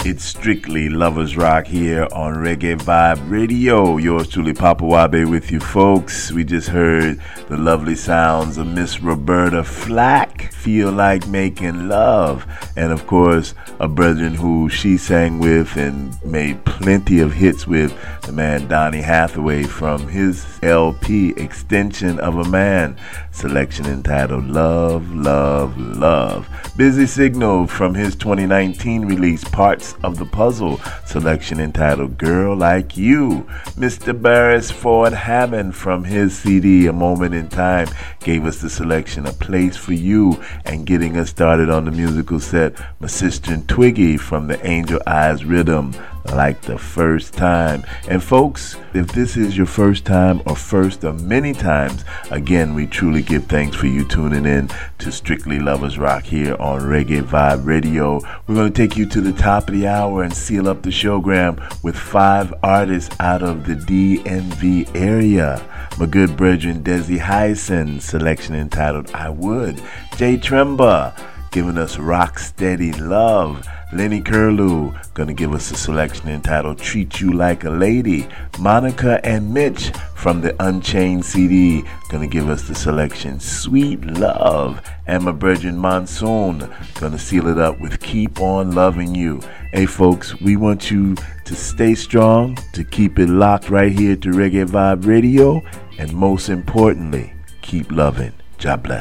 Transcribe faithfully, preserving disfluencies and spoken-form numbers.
It's strictly Lovers Rock here on Reggae Vibe Radio. Yours truly, Papa Wabe, with you folks. We just heard the lovely sounds of Miss Roberta Flack, Feel Like Making Love. And of course, a brethren who she sang with and made plenty of hits with, the man Donny Hathaway, from his L P Extension of a Man, selection entitled Love, Love, Love. Busy Signal from his twenty nineteen release, Parts of the Puzzle, selection entitled Girl Like You. Mister Barris Ford Hammond from his C D A Moment in Time gave us the selection A Place for You, and getting us started on the musical set, my sister Twiggy from the Angel Eyes Rhythm, Like the First Time. And folks, if this is your first time or first of many times, again, we truly give thanks for you tuning in to Strictly Lovers Rock here on Reggae Vibe Radio. We're going to take you to the top of the hour and seal up the showgram with five artists out of the D M V area. My good brethren Desi Hyson, selection entitled I Would. Jay Tremba giving us Rock Steady Love. Lenny Curlew gonna give us a selection entitled Treat You Like a Lady. Monica and Mitch from the Unchained C D gonna give us the selection Sweet Love. And my brethren Monsoon gonna seal it up with Keep On Loving You. Hey folks, we want you to stay strong, to keep it locked right here to Reggae Vibe Radio, and most importantly, keep loving. God bless.